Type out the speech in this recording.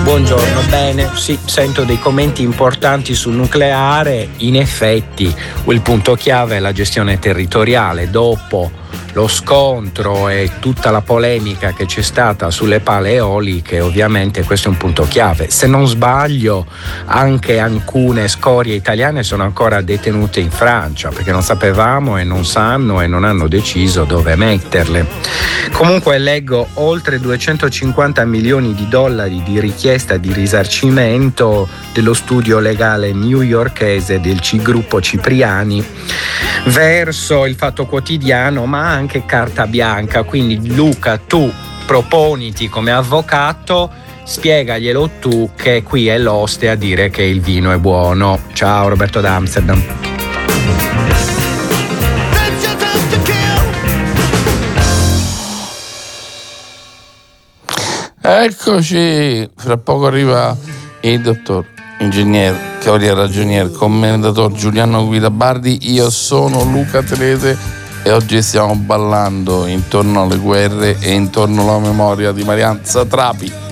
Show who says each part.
Speaker 1: Buongiorno, bene, sì, sento dei commenti importanti sul nucleare. In effetti il punto chiave è la gestione territoriale. Dopo lo scontro e tutta la polemica che c'è stata sulle pale eoliche, ovviamente questo è un punto chiave. Se non sbaglio, anche alcune scorie italiane sono ancora detenute in Francia, perché non sapevamo e non sanno e non hanno deciso dove metterle. Comunque leggo oltre 250 milioni di dollari di richiesta di risarcimento dello studio legale newyorkese del gruppo Cipriani verso il Fatto Quotidiano, ma anche Carta Bianca. Quindi Luca, tu proponiti come avvocato, spiegaglielo tu che qui è l'oste a dire che il vino è buono. Ciao, Roberto da Amsterdam.
Speaker 2: Eccoci, fra poco arriva il dottor ingegner, cavaliere ragionier, commendator Giuliano Guidabardi. Io sono Luca Telese e oggi stiamo ballando intorno alle guerre e intorno alla memoria di Marianne Satrapi.